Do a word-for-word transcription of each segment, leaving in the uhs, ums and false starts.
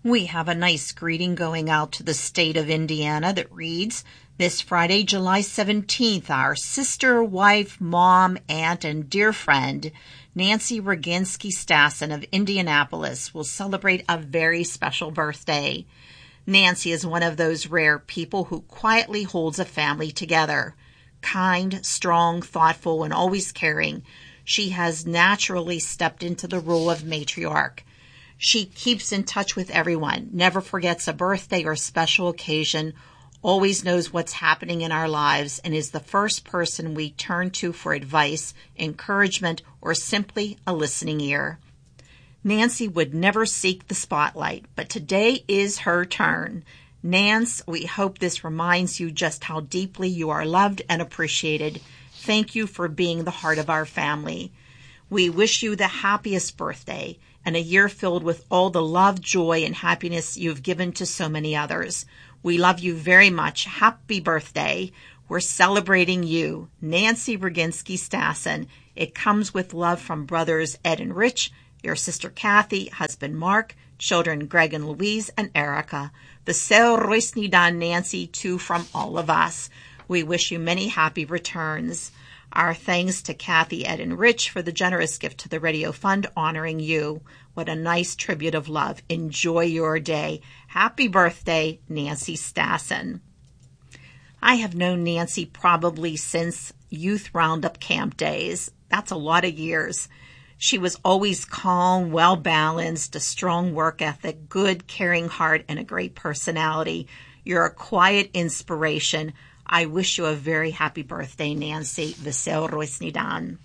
We have a nice greeting going out to the state of Indiana that reads, this Friday, July seventeenth, our sister, wife, mom, aunt, and dear friend, Nancy Roginski Stassen of Indianapolis, will celebrate a very special birthday. Nancy is one of those rare people who quietly holds a family together. Kind, strong, thoughtful, and always caring, she has naturally stepped into the role of matriarch. She keeps in touch with everyone, never forgets a birthday or special occasion, always knows what's happening in our lives, and is the first person we turn to for advice, encouragement, or simply a listening ear. Nancy would never seek the spotlight, but today is her turn. Nance, we hope this reminds you just how deeply you are loved and appreciated. Thank you for being the heart of our family. We wish you the happiest birthday and a year filled with all the love, joy, and happiness you've given to so many others. We love you very much. Happy birthday. We're celebrating you, Nancy Roginski Stassen. It comes with love from brothers Ed and Rich, your sister Kathy, husband Mark, children Greg and Louise, and Erica. Vesel Roisnidan, Nancy, too, from all of us. We wish you many happy returns. Our thanks to Kathy, Ed, and Rich for the generous gift to the Radio Fund honoring you. What a nice tribute of love. Enjoy your day. Happy birthday, Nancy Stassen. I have known Nancy probably since Youth Roundup Camp days. That's a lot of years. She was always calm, well-balanced, a strong work ethic, good, caring heart, and a great personality. You're a quiet inspiration. I wish you a very happy birthday, Nancy. Vesel Roisnidan.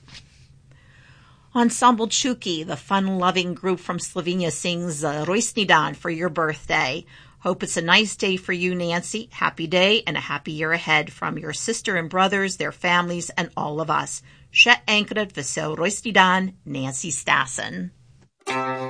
Ensemble Chuki, the fun-loving group from Slovenia, sings uh, Roisnidan for your birthday. Hope it's a nice day for you, Nancy. Happy day and a happy year ahead from your sister and brothers, their families, and all of us. Še enkrat vesel Roisnidan, Nancy Stassen.